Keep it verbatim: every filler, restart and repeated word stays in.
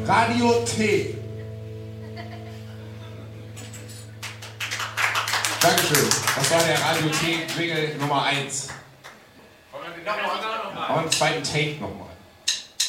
Radio T. Dankeschön. Das war der Radio T Jingle Nummer eins. Und einen zweiten Take nochmal.